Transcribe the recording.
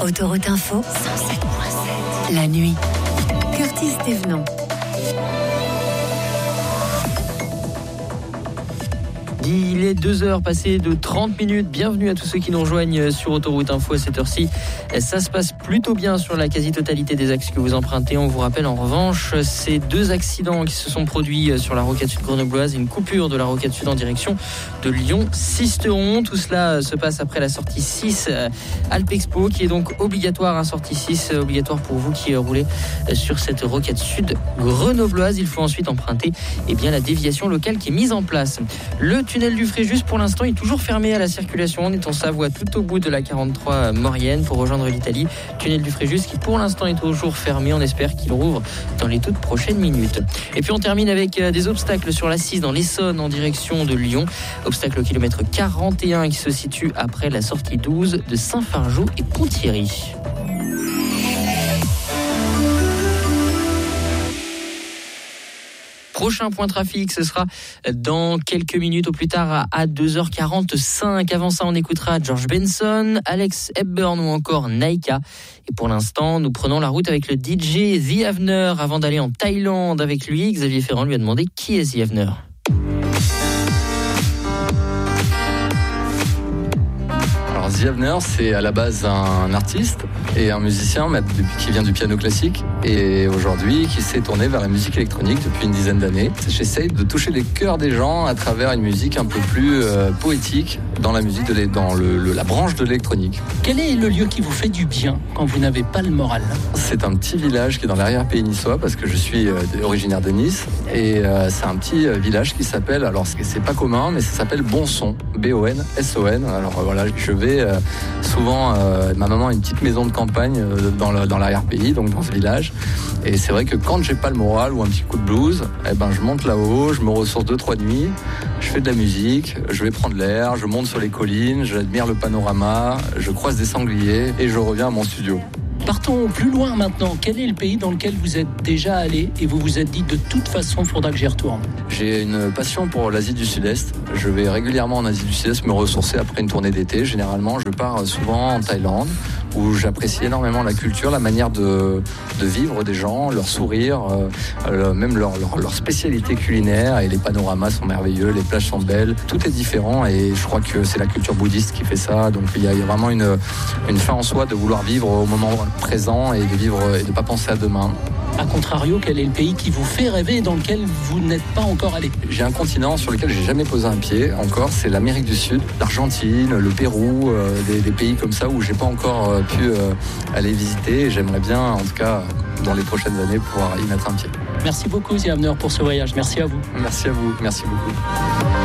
Autoroute Info 107.7. La nuit. Curtis Thévenon. Il est 2h passées de 30 minutes. Bienvenue à tous ceux qui nous rejoignent sur Autoroute Info à cette heure-ci. Ça se passe plutôt bien sur la quasi-totalité des axes que vous empruntez. On vous rappelle en revanche ces deux accidents qui se sont produits sur la rocade sud grenobloise. Une coupure de la rocade sud en direction de Lyon-Sisteron. Tout cela se passe après la sortie 6 Alpexpo qui est donc obligatoire. Sortie 6 obligatoire pour vous qui roulez sur cette rocade sud grenobloise. Il faut ensuite emprunter la déviation locale qui est mise en place. Le tunnel du Fréjus, pour l'instant, est toujours fermé à la circulation. On est en Savoie, tout au bout de la 43 Maurienne pour rejoindre l'Italie. Tunnel du Fréjus qui, pour l'instant, est toujours fermé. On espère qu'il rouvre dans les toutes prochaines minutes. Et puis, on termine avec des obstacles sur la 6 dans l'Essonne en direction de Lyon. Obstacle au kilomètre 41 qui se situe après la sortie 12 de Saint-Fargeau et Ponthierry. Prochain point trafic, ce sera dans quelques minutes, au plus tard à 2h45. Avant ça, on écoutera George Benson, Alex Hepburn ou encore Naika. Et pour l'instant, nous prenons la route avec le DJ The Avener avant d'aller en Thaïlande avec lui. Xavier Ferrand lui a demandé qui est The Avener. Alors The Avener, c'est à la base un artiste et un musicien qui vient du piano classique et aujourd'hui qui s'est tourné vers la musique électronique depuis une dizaine d'années. J'essaye de toucher les cœurs des gens à travers une musique un peu plus poétique dans la musique, dans la branche de l'électronique. Quel est le lieu qui vous fait du bien quand vous n'avez pas le moral ? C'est un petit village qui est dans l'arrière-pays niçois parce que je suis originaire de Nice et c'est un petit village qui s'appelle, alors c'est pas commun, mais ça s'appelle Bonson, B-O-N-S-O-N. Alors voilà, je vais souvent, ma maman a une petite maison de campagne dans l'arrière-pays, donc dans ce village. Et c'est vrai que quand j'ai pas le moral ou un petit coup de blues, je monte là-haut, je me ressource 2-3 nuits, je fais de la musique, je vais prendre l'air, je monte sur les collines, j'admire le panorama, je croise des sangliers et je reviens à mon studio. Partons plus loin maintenant. Quel est le pays dans lequel vous êtes déjà allé et vous vous êtes dit de toute façon, il faudra que j'y retourne ? J'ai une passion pour l'Asie du Sud-Est. Je vais régulièrement en Asie du Sud-Est me ressourcer après une tournée d'été. Généralement, je pars souvent en Thaïlande où j'apprécie énormément la culture, la manière de vivre des gens, leur sourire, même leur spécialité culinaire. Et les panoramas sont merveilleux, les plages sont belles. Tout est différent et je crois que c'est la culture bouddhiste qui fait ça. Donc il y a vraiment une fin en soi de vouloir vivre au moment présent et de vivre et de pas penser à demain. A contrario, quel est le pays qui vous fait rêver et dans lequel vous n'êtes pas encore allé ? J'ai un continent sur lequel j'ai jamais posé un pied encore, c'est l'Amérique du Sud, l'Argentine, le Pérou, des pays comme ça où j'ai pas encore pu aller visiter. Et j'aimerais bien, en tout cas, dans les prochaines années, pouvoir y mettre un pied. Merci beaucoup, The Avener, pour ce voyage. Merci à vous. Merci à vous. Merci beaucoup.